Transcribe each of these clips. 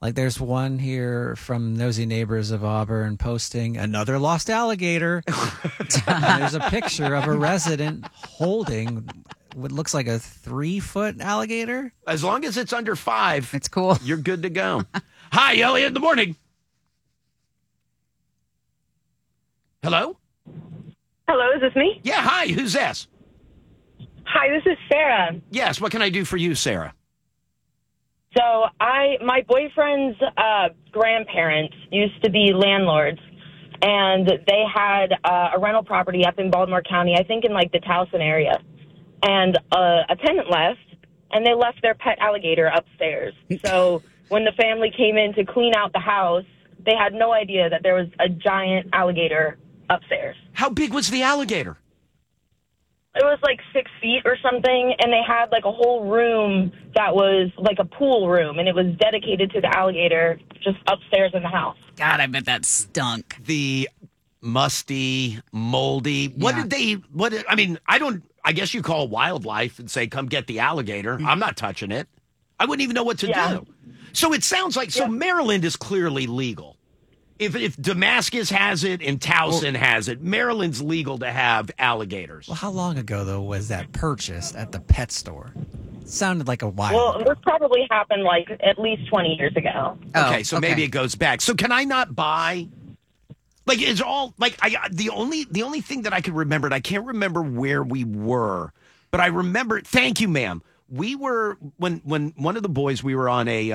Like there's one here from Nosy Neighbors of Auburn posting another lost alligator. And there's a picture of a resident holding what looks like a 3-foot alligator. As long as it's under 5, it's cool. You're good to go. Hi, Elliot in the morning. Hello? Hello, is this me? Yeah, hi. Who's this? Hi, this is Sarah. Yes, what can I do for you, Sarah? So my boyfriend's grandparents used to be landlords, and they had a rental property up in Baltimore County, I think in like the Towson area. And a tenant left, and they left their pet alligator upstairs. So when the family came in to clean out the house, they had no idea that there was a giant alligator upstairs. How big was the alligator? It was like 6 feet or something, and they had like a whole room that was like a pool room, and it was dedicated to the alligator just upstairs in the house. God, I bet that stunk. The musty, moldy. I guess you call wildlife and say, come get the alligator. I'm not touching it. I wouldn't even know what to do. So it sounds like, Maryland is clearly legal. If Damascus has it and Towson has it, Maryland's legal to have alligators. Well, how long ago, though, was that purchased at the pet store? It sounded like a while. Well, this probably happened like at least 20 years ago. Okay, so maybe it goes back. So can I not buy? Like it's all like the only thing that I could remember, and I can't remember where we were, but I remember. Thank you, ma'am. We were when one of the boys, we were on a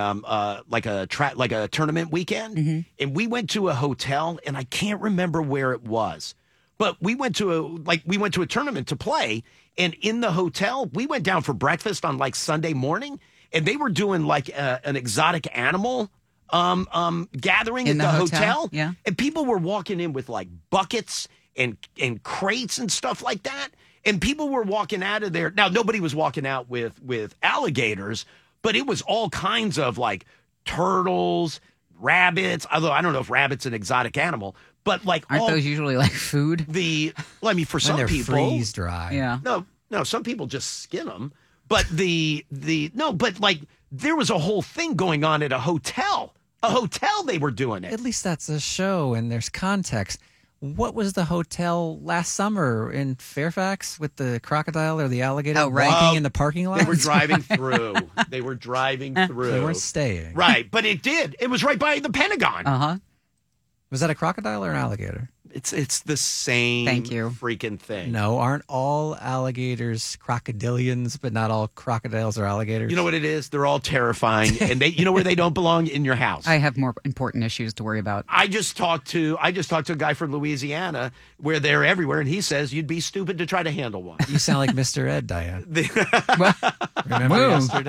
tournament weekend, and we went to a hotel, and I can't remember where it was, but we went to a tournament to play, and in the hotel we went down for breakfast on like Sunday morning, and they were doing like an exotic animal gathering in at the hotel. Yeah, and people were walking in with like buckets and crates and stuff like that. And people were walking out of there. Now, nobody was walking out with alligators, but it was all kinds of like turtles, rabbits. Although I don't know if rabbit's an exotic animal, but like aren't those usually like food? For some they're people, freeze dry. Yeah. No, some people just skin them. But but like there was a whole thing going on at a hotel. A hotel, they were doing it. At least that's a show, and there's context. What was the hotel last summer in Fairfax with the crocodile or the alligator walking in the parking lot? They were driving through. They weren't staying. Right, but it did. It was right by the Pentagon. Uh-huh. Was that a crocodile or an alligator? It's the same freaking thing. No, aren't all alligators crocodilians, but not all crocodiles are alligators? You know what it is? They're all terrifying, and you know where they don't belong? In your house. I have more important issues to worry about. I just talked to a guy from Louisiana where they're everywhere, and he says you'd be stupid to try to handle one. You sound like Mr. Ed, Diane. Remember yesterday?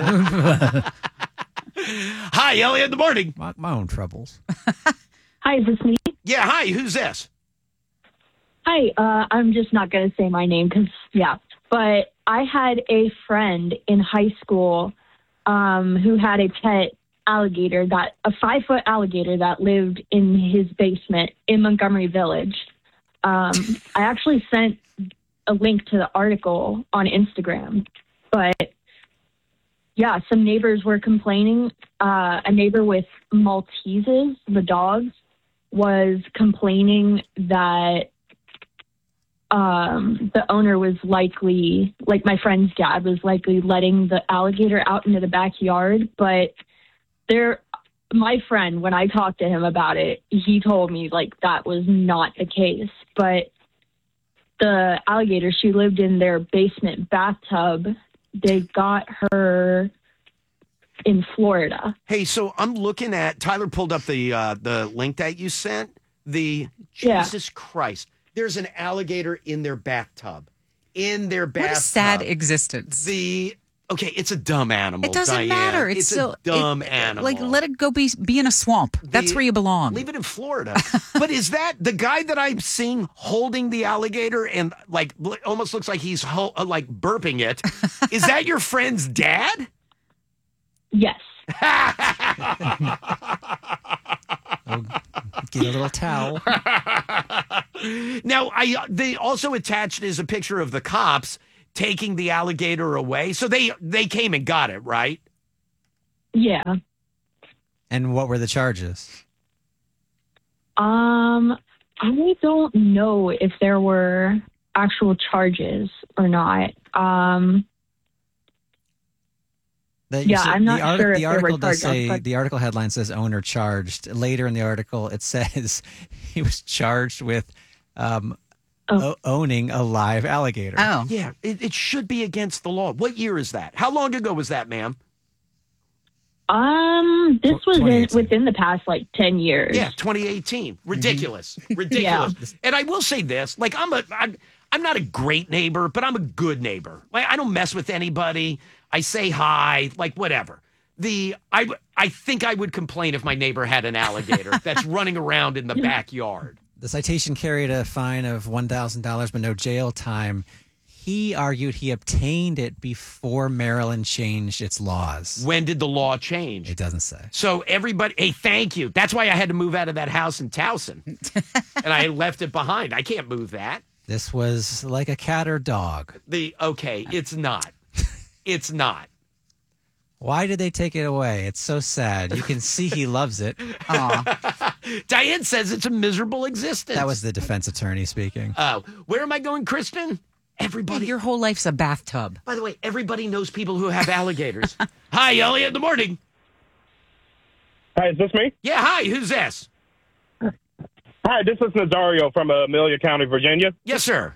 Hi, Elliot in the morning. My own troubles. Hi, is this me? Yeah, hi. Who's this? Hi, I'm just not going to say my name but I had a friend in high school who had a pet alligator, a 5-foot alligator that lived in his basement in Montgomery Village. I actually sent a link to the article on Instagram, but yeah, some neighbors were complaining. A neighbor with Malteses, the dogs, was complaining that the owner was likely, like my friend's dad was likely letting the alligator out into the backyard. But my friend, when I talked to him about it, he told me like that was not the case. But the alligator, she lived in their basement bathtub. They got her in Florida. Hey, so I'm looking at, Tyler pulled up the link that you sent. Jesus Christ. There's an alligator in their bathtub. What a sad existence. It's a dumb animal. It doesn't Diane. matter. It's a dumb animal. Like, let it go be in a swamp. That's where you belong. Leave it in Florida. But is that the guy that I'm seeing holding the alligator and like almost looks like he's like burping it? Is that your friend's dad? Yes. Get a little towel. Now, they also attached is a picture of the cops taking the alligator away. So they came and got it, right? Yeah. And what were the charges? I don't know if there were actual charges or not. I'm not sure if The there were article does charges. say But the article headline says owner charged. Later in the article, it says he was charged with owning a live alligator. Oh, Yeah, it should be against the law. What year is that? How long ago was that, ma'am? this was 2018. within the past 10 years. Yeah, 2018. Ridiculous. Ridiculous. And I will say this, I'm not a great neighbor, but I'm a good neighbor. Like, I don't mess with anybody. I say hi, whatever. I think I would complain if my neighbor had an alligator that's running around in the backyard. The citation carried a fine of $1,000, but no jail time. He argued he obtained it before Maryland changed its laws. When did the law change? It doesn't say. So everybody, hey, thank you. That's why I had to move out of that house in Towson. And I left it behind. I can't move that. This was like a cat or dog. Okay, it's not. It's not. Why did they take it away? It's so sad. You can see he loves it. Diane says it's a miserable existence. That was the defense attorney speaking. Where am I going, Kristen? Everybody. your whole life's a bathtub. By the way, everybody knows people who have alligators. Hi, Elliot. Good morning. Hi, is this me? Yeah, hi. Who's this? Hi, this is Nazario from Amelia County, Virginia. Yes, sir.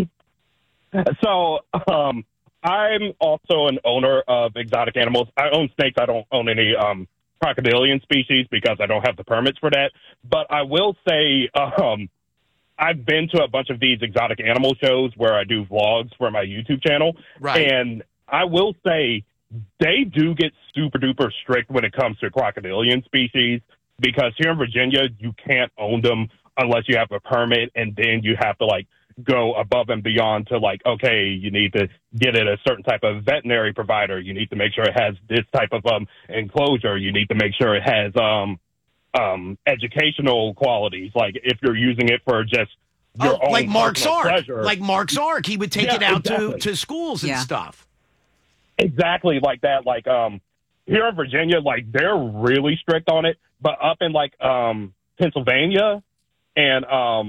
So, I'm also an owner of exotic animals. I own snakes. I don't own any crocodilian species because I don't have the permits for that. But I will say I've been to a bunch of these exotic animal shows where I do vlogs for my YouTube channel. Right. And I will say they do get super duper strict when it comes to crocodilian species because here in Virginia, you can't own them unless you have a permit, and then you have to go above and beyond to okay, you need to get it a certain type of veterinary provider. You need to make sure it has this type of enclosure. You need to make sure it has educational qualities. Like if you're using it for just your own like Mark's personal Ark. pleasure. Like Mark's Ark, he would take Yeah, it out exactly. to schools and Yeah. stuff. Exactly like that. Here in Virginia, they're really strict on it, but up in Pennsylvania and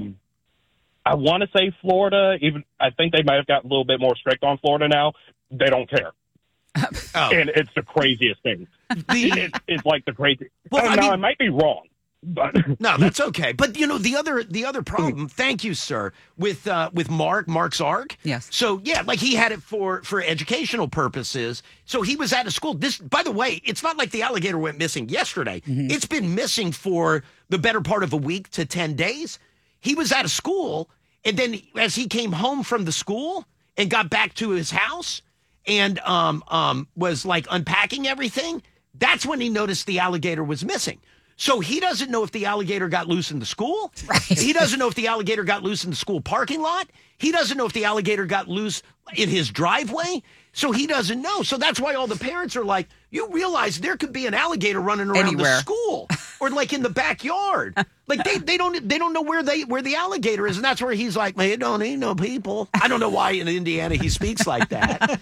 I want to say Florida, even I think they might have gotten a little bit more strict on Florida now. They don't care. Oh. And it's the craziest thing. It's like the crazy. Well, I mean- I might be wrong, but No, that's okay. But the other problem. Thank you, sir. With Mark's Ark. Yes. So yeah, he had it for educational purposes. So he was at a school. This, by the way, it's not like the alligator went missing yesterday. It's been missing for the better part of a week to 10 days. He was at a school, and then as he came home from the school and got back to his house and was unpacking everything, that's when he noticed the alligator was missing. So he doesn't know if the alligator got loose in the school. Right. He doesn't know if the alligator got loose in the school parking lot. He doesn't know if the alligator got loose in his driveway. So he doesn't know. So that's why all the parents are like, you realize there could be an alligator running around Anywhere. the school or in the backyard. They don't know where the alligator is. And that's where he's like, man, don't ain't no people. I don't know why in Indiana he speaks like that.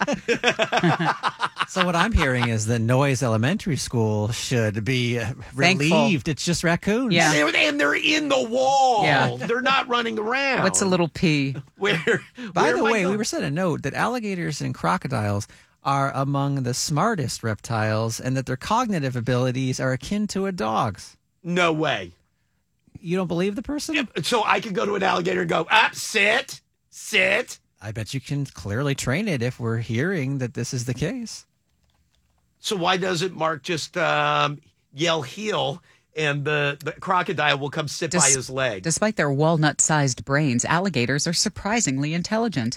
So what I'm hearing is that Noyes Elementary School should be relieved. It's just raccoons. Yeah. And they're in the wall. Yeah. They're not running around. What's a little pea? Where? By where the am I way, we going? were sent a note that alligators and crocodiles are among the smartest reptiles and that their cognitive abilities are akin to a dog's. No way. You don't believe the person? So I could go to an alligator and go, sit. I bet you can clearly train it if we're hearing that this is the case. So why doesn't Mark just yell heel and the crocodile will come sit by his leg? Despite their walnut-sized brains, alligators are surprisingly intelligent.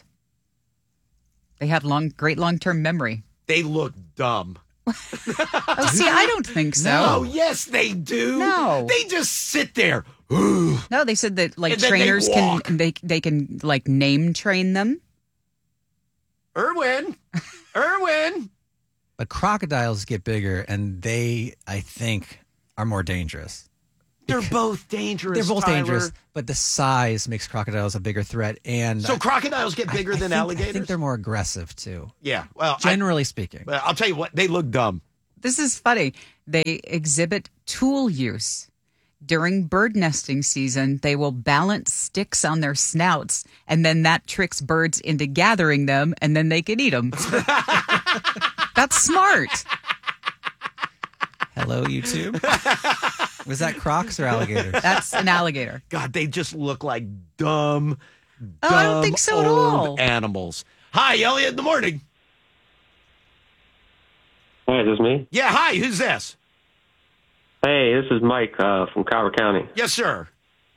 They have great long-term memory. They look dumb. Oh, see, I don't think so. Oh, yes, they do. No. They just sit there. No, they said that And then they trainers walk. can they can name train them. Erwin. But crocodiles get bigger and they, I think, are more dangerous. They're both dangerous. They're both Tyler. dangerous, but the size makes crocodiles a bigger threat. And So crocodiles get bigger than alligators? I think they're more aggressive too. Yeah. Well, Generally speaking. I'll tell you what, they look dumb. This is funny. They exhibit tool use. During bird nesting season, they will balance sticks on their snouts, and then that tricks birds into gathering them, and then they can eat them. That's smart. Hello, YouTube. Was that crocs or alligators? That's an alligator. God, they just look like dumb, I don't think so at old all. animals. Hi, Elliot, in the morning. Hi, is this me? Yeah, hi, who's this? Hey, this is Mike from Calvert County. Yes, sir.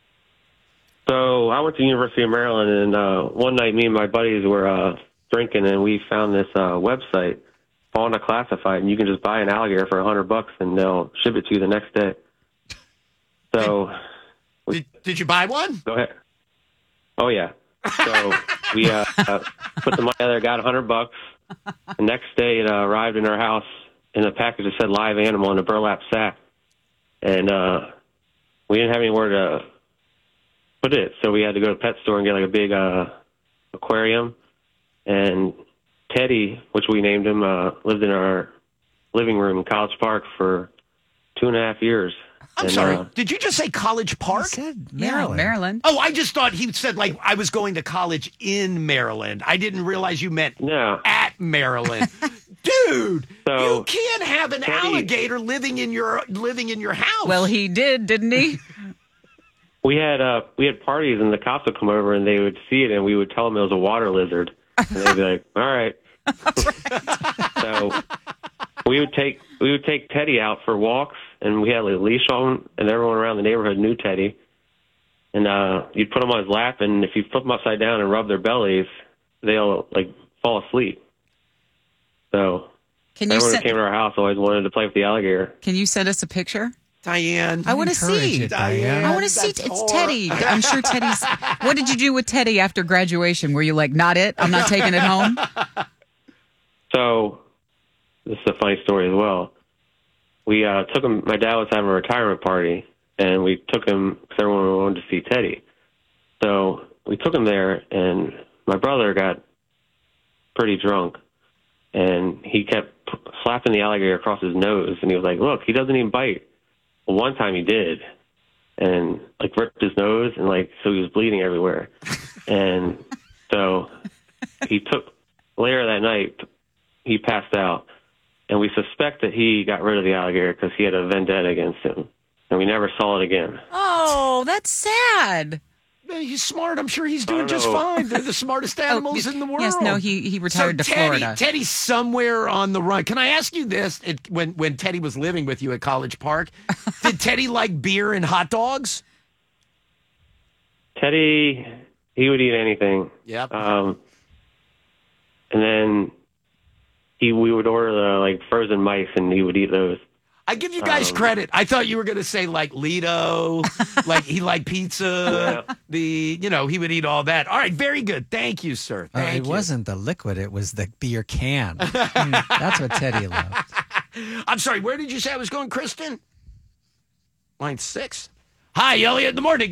So I went to the University of Maryland, and one night me and my buddies were drinking, and we found this website, Fauna Classified, and you can just buy an alligator for $100, and they'll ship it to you the next day. So, Did you buy one? go ahead. Oh yeah. So we put the money together, got $100. The next day, it arrived in our house in a package that said live animal in a burlap sack, and we didn't have anywhere to put it, so we had to go to the pet store and get like a big aquarium. And Teddy, which we named him, lived in our living room in College Park for 2.5 years. I'm sorry. Did you just say College I Park? said Yeah, Maryland. Maryland. Oh, I just thought he said like I was going to college in Maryland. I didn't realize you meant No. at Maryland. Dude, So, you can't have an Teddy- alligator living in your house. Well, he did, didn't he? We had parties, and the cops would come over, and they would see it, and we would tell them it was a water lizard, and they'd be like, "All right." So we would take Teddy out for walks, and we had like a leash on him, and everyone around the neighborhood knew Teddy. And you'd put him on his lap, and if you flip them upside down and rub their bellies, they'll like fall asleep. So Can you everyone who came send? to our house always wanted to play with the alligator. Can you send us a picture? Diane. I want to Encourage see. it, Diane. I want to see. That's It's hard. Teddy. I'm sure Teddy's. What did you do with Teddy after graduation? Were you like, not it? I'm not taking it home. So this is a funny story as well. We took him. My dad was having a retirement party, and we took him because everyone wanted to see Teddy. So we took him there, and my brother got pretty drunk, and he kept slapping the alligator across his nose, and he was like, "Look, he doesn't even bite." Well, one time he did, and like ripped his nose, and like so he was bleeding everywhere, and so he took later that night he passed out, and we suspect that he got rid of the alligator because he had a vendetta against him, and we never saw it again. Oh, that's sad. Man, he's smart. I'm sure he's doing just know. fine. They're the smartest animals in the world. Yes, no, he retired to Teddy, Florida. Teddy's somewhere on the run. Can I ask you this? When Teddy was living with you at College Park, did Teddy like beer and hot dogs? Teddy, he would eat anything. Yep. And then we would order the like frozen mice, and he would eat those. I give you guys credit. I thought you were going to say like Lido, like he liked pizza. He would eat all that. All right, very good. Thank you, sir. Thank It you. wasn't the liquid, it was the beer can. That's what Teddy loved. I'm sorry. Where did you say I was going, Kristen? Line 6. Hi, Elliot. In the morning.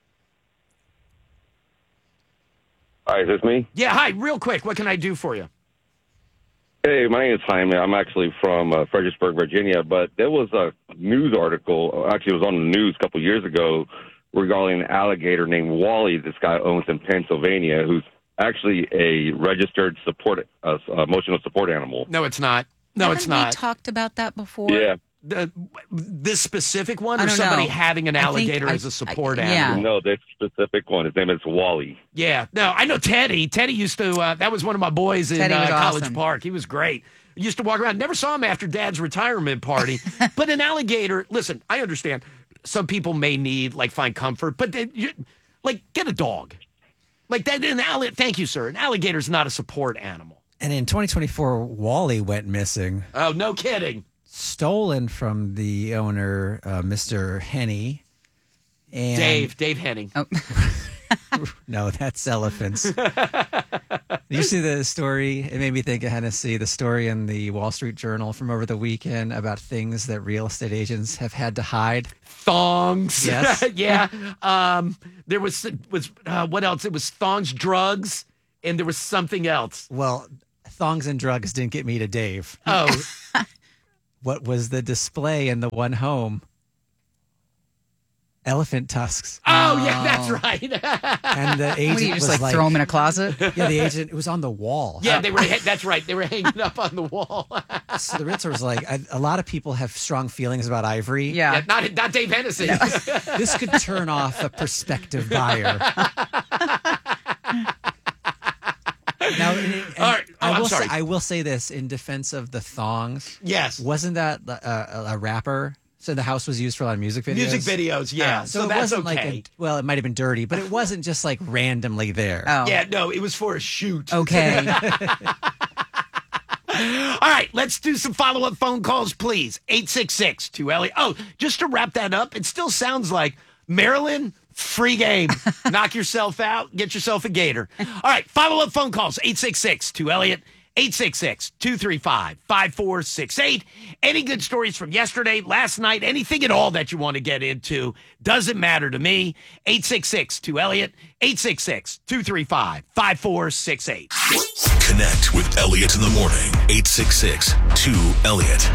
Hi, is this me? Yeah. Hi. Real quick. What can I do for you? Hey, my name is Jaime. I'm actually from Fredericksburg, Virginia, but there was a news article, actually it was on the news a couple years ago, regarding an alligator named Wally this guy owns in Pennsylvania, who's actually a registered emotional support animal. No, it's not. No, it's Haven't we not. talked about that before? Yeah. This specific one, I or don't somebody know. having an I think alligator I- as a support yeah. animal? No, this specific one. His name is Wally. Yeah. No, I know Teddy. Teddy used to, that was one of my boys in Teddy was College awesome. Park. He was great. Used to walk around. Never saw him after Dad's retirement party. But an alligator, listen, I understand some people may find comfort, but get a dog. Like that, thank you, sir. An alligator's not a support animal. And in 2024, Wally went missing, Oh, no kidding. stolen from the owner, Mr. Henny. And Dave Henning. Oh, No, that's elephants. Did you see the story? It made me think of Hennessy, the story in the Wall Street Journal from over the weekend about things that real estate agents have had to hide. Thongs. Yes. Yeah. There was what else? It was thongs, drugs, and there was something else. Well, thongs and drugs didn't get me to Dave. Oh, what was the display in the one home? Elephant tusks. Oh, yeah, that's right. And the agent What do you just was like throw them in a closet? Yeah, the agent, it was on the wall. Yeah, that's right. They were hanging up on the wall. So the Ritzer was like, a lot of people have strong feelings about ivory. Yeah. Not Dave Hennessy. This could turn off a prospective buyer. Now, All right. I'm sorry. I will say this in defense of the thongs. Yes. Wasn't that a rapper? So the house was used for a lot of music videos? Music videos, yeah. So it that's wasn't okay. well, it might have been dirty, but it wasn't just like randomly there. Oh. Yeah, no, it was for a shoot. Okay. All right, let's do some follow-up phone calls, please. 866-2Elliot. Oh, just to wrap that up, it still sounds like Maryland, free game. Knock yourself out, get yourself a gator. All right, follow-up phone calls, 866-2Elliot. 866-235-5468. Any good stories from yesterday, last night, anything at all that you want to get into, doesn't matter to me. 866-2Elliot, 866-235-5468. Connect with Elliot in the morning. 866-2Elliot.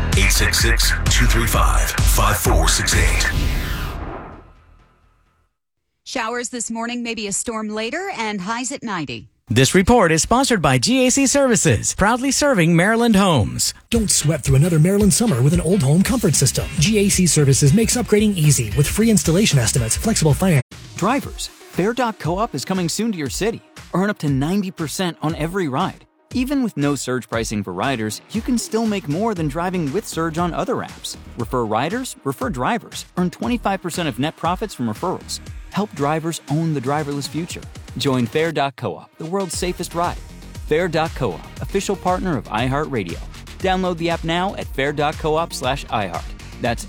866-235-5468. Showers this morning, maybe a storm later, and highs at 90. This report is sponsored by GAC Services, proudly serving Maryland homes. Don't sweat through another Maryland summer with an old home comfort system. GAC Services makes upgrading easy with free installation estimates, flexible finance. Drivers, Fair.coop is coming soon to your city. Earn up to 90% on every ride. Even with no surge pricing for riders, you can still make more than driving with Surge on other apps. Refer riders, refer drivers. Earn 25% of net profits from referrals. Help drivers own the driverless future. Join Fair.coop, the world's safest ride. Fair.coop, official partner of iHeartRadio. Download the app now at fair.coop/iHeart. That's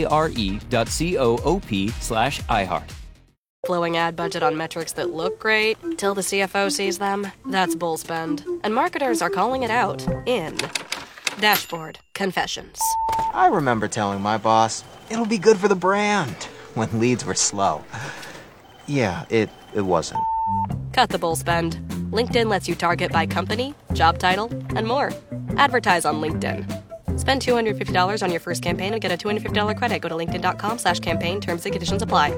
FARE.coop/iHeart. Blowing ad budget on metrics that look great till the CFO sees them. That's bull spend. And marketers are calling it out in Dashboard Confessions. I remember telling my boss, it'll be good for the brand, when leads were slow. Yeah, it wasn't. Cut the bull spend. LinkedIn lets you target by company, job title, and more. Advertise on LinkedIn. Spend $250 on your first campaign and get a $250 credit. Go to linkedin.com/campaign. Terms and conditions apply.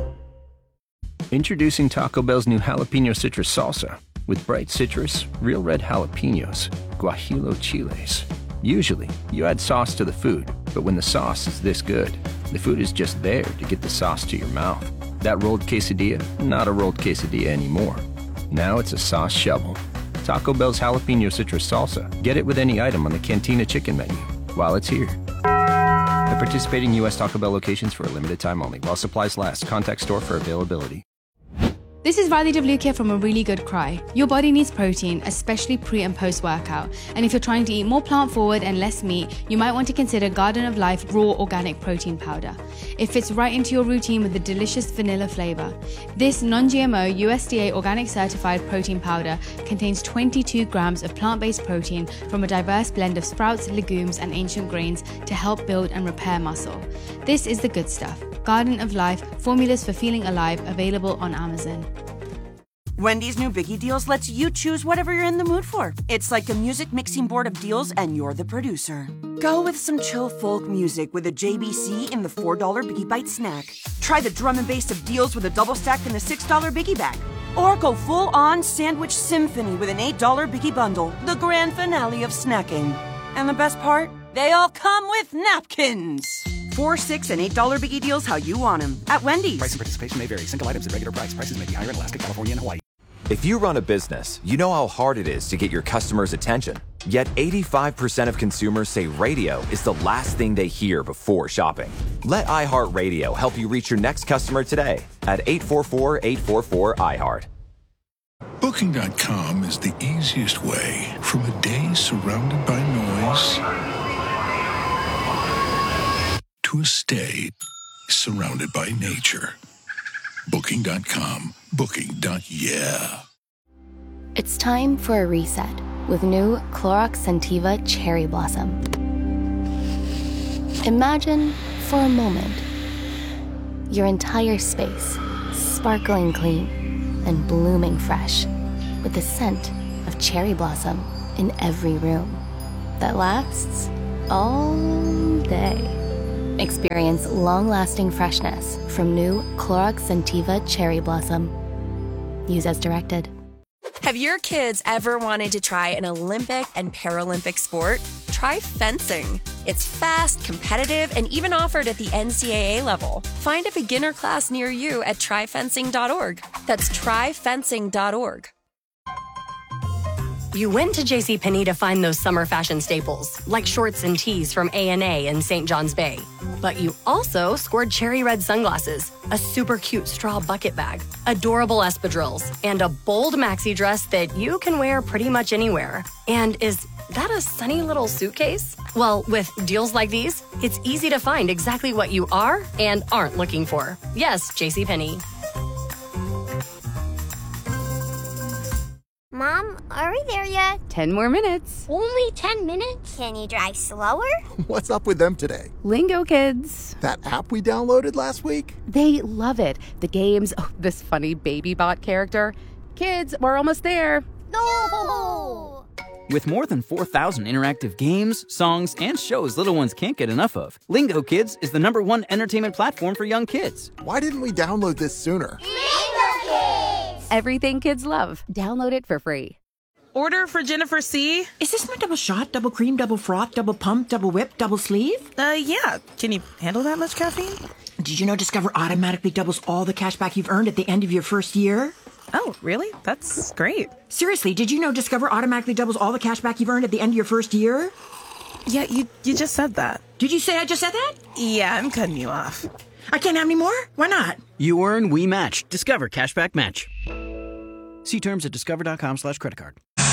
Introducing Taco Bell's new jalapeno citrus salsa with bright citrus, real red jalapenos, guajillo chiles. Usually, you add sauce to the food, but when the sauce is this good, the food is just there to get the sauce to your mouth. That rolled quesadilla, not a rolled quesadilla anymore. Now it's a sauce shovel. Taco Bell's jalapeno citrus salsa. Get it with any item on the Cantina chicken menu while it's here. At participating U.S. Taco Bell locations for a limited time only. While supplies last. Contact store for availability. This is Riley DeVlukia from A Really Good Cry. Your body needs protein, especially pre and post workout. And if you're trying to eat more plant forward and less meat, you might want to consider Garden of Life Raw Organic Protein Powder. It fits right into your routine with a delicious vanilla flavor. This non-GMO USDA organic certified protein powder contains 22 grams of plant-based protein from a diverse blend of sprouts, legumes, and ancient grains to help build and repair muscle. This is the good stuff. Garden of Life, formulas for feeling alive, available on Amazon. Wendy's new Biggie Deals lets you choose whatever you're in the mood for. It's like a music mixing board of deals, and you're the producer. Go with some chill folk music with a JBC in the $4 Biggie Bite snack. Try the drum and bass of deals with a double stack in the $6 Biggie Bag. Or go full-on sandwich symphony with an $8 Biggie Bundle, the grand finale of snacking. And the best part? They all come with napkins. $4, $6, and $8 Biggie Deals how you want them at Wendy's. Price and participation may vary. Single items at regular price. Prices may be higher in Alaska, California, and Hawaii. If you run a business, you know how hard it is to get your customers' attention. Yet 85% of consumers say radio is the last thing they hear before shopping. Let iHeartRadio help you reach your next customer today at 844-844-iHeart. Booking.com is the easiest way from a day surrounded by noise to a stay surrounded by nature. Booking.com. Booking.yeah. It's time for a reset with new Clorox Scentiva Cherry Blossom. Imagine, for a moment, your entire space sparkling clean and blooming fresh with the scent of cherry blossom in every room that lasts all day. Experience long-lasting freshness from new Clorox Scentiva Cherry Blossom. Use as directed. Have your kids ever wanted to try an Olympic and Paralympic sport? Try fencing. It's fast, competitive, and even offered at the NCAA level. Find a beginner class near you at tryfencing.org. That's tryfencing.org. You went to JCPenney to find those summer fashion staples, like shorts and tees from A&A and St. John's Bay. But you also scored cherry red sunglasses, a super cute straw bucket bag, adorable espadrilles, and a bold maxi dress that you can wear pretty much anywhere. And is that a sunny little suitcase? Well, with deals like these, it's easy to find exactly what you are and aren't looking for. Yes, JCPenney. Mom, are we there yet? 10 more minutes. Only 10 minutes? Can you drive slower? What's up with them today? Lingo Kids. That app we downloaded last week? They love it. The games, this funny baby bot character. Kids, we're almost there. No! With more than 4,000 interactive games, songs, and shows little ones can't get enough of, Lingo Kids is the #1 entertainment platform for young kids. Why didn't we download this sooner? Lingo Kids! Everything kids love. Download it for free. Order for Jennifer C. Is this my double shot, double cream, double froth, double pump, double whip, double sleeve? Yeah. Can you handle that much caffeine? Did you know Discover automatically doubles all the cash back you've earned at the end of your first year? Oh, really? That's great. Seriously, did you know Discover automatically doubles all the cash back you've earned at the end of your first year? Yeah, you just said that. Did you say I just said that? Yeah, I'm cutting you off. I can't have any more? Why not? You earn, we match. Discover Cashback Match. See terms at discover.com/creditcard.